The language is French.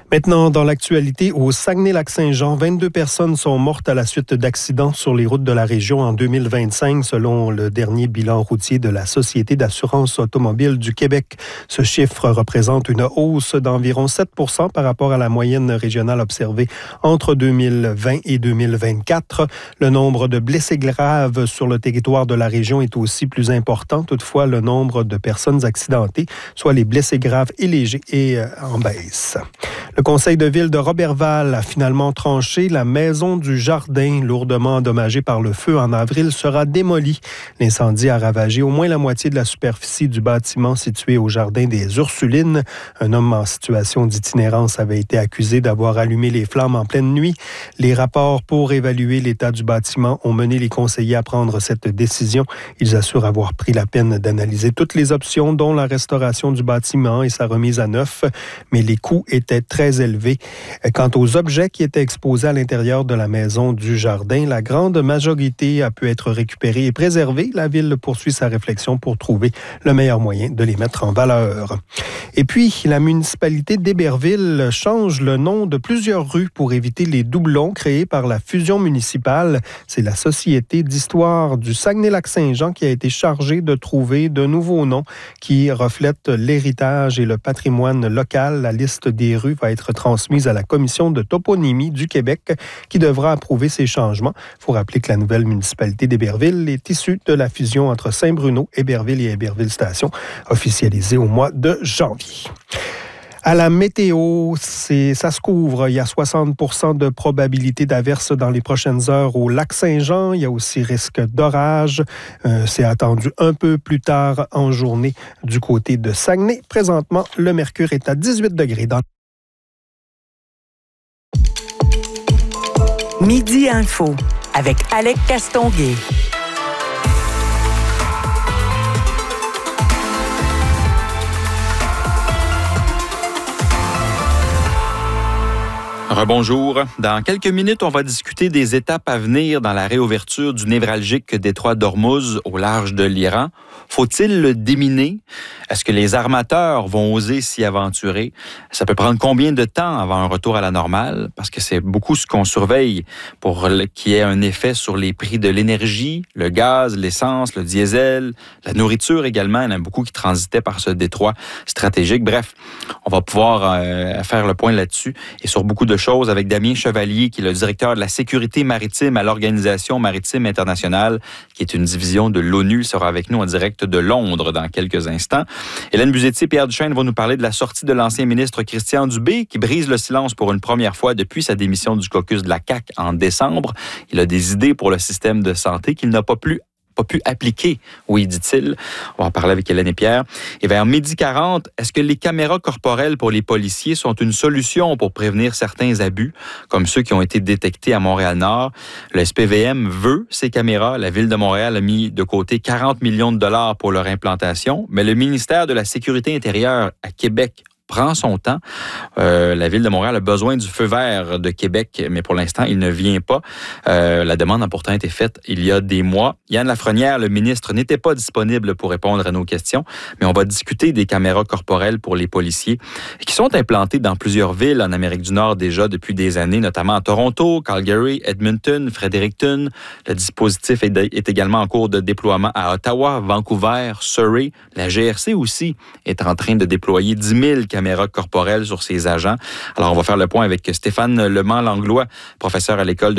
Maintenant, dans l'actualité, au Saguenay-Lac-Saint-Jean, 22 personnes sont mortes à la suite d'accidents sur les routes de la région en 2025, selon le dernier bilan routier de la Société d'assurance automobile du Québec. Ce chiffre représente une hausse d'environ 7 % par rapport à la moyenne régionale observée entre 2020 et 2024. Le nombre de blessés graves sur le territoire de la région est aussi plus important. Toutefois, le nombre de personnes accidentées, soit les blessés graves et légers, est en baisse. Le conseil de ville de Roberval a finalement tranché. La maison du jardin, lourdement endommagée par le feu en avril, sera démolie. L'incendie a ravagé au moins la moitié de la superficie du bâtiment situé au jardin des Ursulines. Un homme en situation d'itinérance avait été accusé d'avoir allumé les flammes en pleine nuit. Les rapports pour évaluer l'état du bâtiment ont mené les conseillers à prendre cette décision. Ils assurent avoir pris la peine d'analyser toutes les options, dont la restauration du bâtiment et sa remise à neuf, mais les coûts étaient très élevés. Quant aux objets qui étaient exposés à l'intérieur de la maison du jardin, la grande majorité a pu être récupérée et préservée. La ville poursuit sa réflexion pour trouver le meilleur moyen de les mettre en valeur. Et puis, la municipalité d'Héberville change le nom de plusieurs rues pour éviter les doublons créés par la fusion municipale. C'est la Société d'histoire du Saguenay-Lac-Saint-Jean qui a été chargée de trouver de nouveaux noms qui reflètent l'héritage et le patrimoine local. La liste des rues va être transmise à la Commission de toponymie du Québec qui devra approuver ces changements. Il faut rappeler que la nouvelle municipalité d'Héberville est issue de la fusion entre Saint-Bruno, Héberville et Héberville-Station, officialisée au mois de janvier. À la météo, ça se couvre. Il y a 60 % de probabilité d'averse dans les prochaines heures au Lac-Saint-Jean. Il y a aussi risque d'orage. C'est attendu un peu plus tard en journée du côté de Saguenay. Présentement, le mercure est à 18 degrés. Midi Info avec Alec Castonguay. Rebonjour. Dans quelques minutes, on va discuter des étapes à venir dans la réouverture du névralgique détroit d'Ormuz au large de l'Iran. Faut-il le déminer? Est-ce que les armateurs vont oser s'y aventurer? Ça peut prendre combien de temps avant un retour à la normale? Parce que c'est beaucoup ce qu'on surveille pour qu'il y ait un effet sur les prix de l'énergie, le gaz, l'essence, le diesel, la nourriture également. Il y en a beaucoup qui transitaient par ce détroit stratégique. Bref, on va pouvoir faire le point là-dessus et sur beaucoup de choses avec Damien Chevalier, qui est le directeur de la sécurité maritime à l'Organisation maritime internationale, qui est une division de l'ONU. Il sera avec nous en direct de Londres dans quelques instants. Hélène Buzetier et Pierre Duchesne vont nous parler de la sortie de l'ancien ministre Christian Dubé, qui brise le silence pour une première fois depuis sa démission du caucus de la CAQ en décembre. Il a des idées pour le système de santé qu'il n'a pas pu appliquer, oui, dit-il. On va en parler avec Hélène et Pierre. Et vers 12h40, est-ce que les caméras corporelles pour les policiers sont une solution pour prévenir certains abus, comme ceux qui ont été détectés à Montréal-Nord? Le SPVM veut ces caméras. La Ville de Montréal a mis de côté 40 millions de dollars pour leur implantation, mais le ministère de la Sécurité intérieure à Québec prend son temps. La Ville de Montréal a besoin du feu vert de Québec, mais pour l'instant, il ne vient pas. La demande a pourtant été faite il y a des mois. Yann Lafrenière, le ministre, n'était pas disponible pour répondre à nos questions, mais on va discuter des caméras corporelles pour les policiers qui sont implantées dans plusieurs villes en Amérique du Nord déjà depuis des années, notamment à Toronto, Calgary, Edmonton, Fredericton. Le dispositif est également en cours de déploiement à Ottawa, Vancouver, Surrey. La GRC aussi est en train de déployer 10 000 caméras corporelles sur ses agents. Alors, on va faire le point avec Stéphane Lemant-Langlois, professeur à l'École de